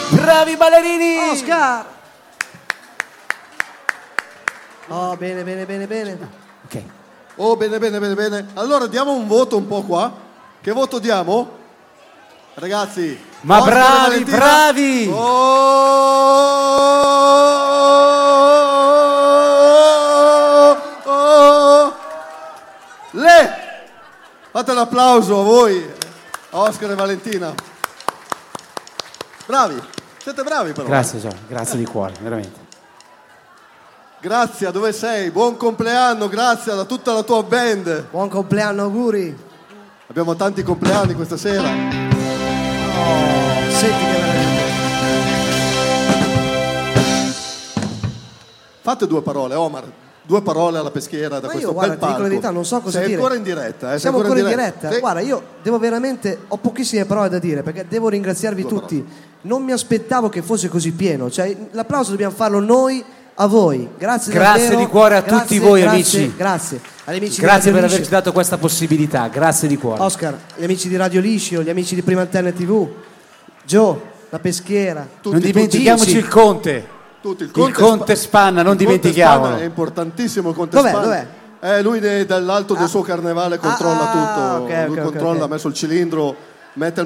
Bravi ballerini! Oscar! Oh, bene, bene, bene, bene. Ok. Oh, bene, bene, bene, bene. Allora diamo un voto un po' qua. Che voto diamo? Ragazzi. Ma Oscar e bravi, Valentina. bravi! Fate un applauso a voi, Oscar e Valentina. Bravi, siete bravi però. Grazie Gio, grazie di cuore, veramente. Grazie, dove sei? Buon compleanno, grazie da tutta la tua band. Buon compleanno, auguri. Abbiamo tanti compleanni questa sera. Senti che meraviglia. Fate due parole, Omar. Due parole alla peschiera da Ma questo io, guarda, bel ti dico palco. la verità, non so cosa Sei dire. ancora in diretta, Siamo ancora in diretta. Sì. Guarda, io devo veramente, ho pochissime parole da dire perché devo ringraziarvi Due tutti. Non mi aspettavo che fosse così pieno. Cioè, l'applauso dobbiamo farlo noi a voi. Grazie davvero. di cuore a Grazie, tutti voi, grazie, amici. Grazie. Agli amici Grazie di per Radio averci Liscio. dato questa possibilità, grazie di cuore. Oscar, gli amici di Radio Liscio, gli amici di Prima Antenna TV, Joe, la peschiera. Non dimentichiamoci tutti. il Conte. Tutti, Il Conte Spanna, non il Conte dimentichiamolo. Spanna è importantissimo il Conte Dov'è? Spanna. Dov'è? Lui dall'alto del suo carnevale controlla tutto. ok, Lui ok, controlla, ok. ha messo il cilindro, mette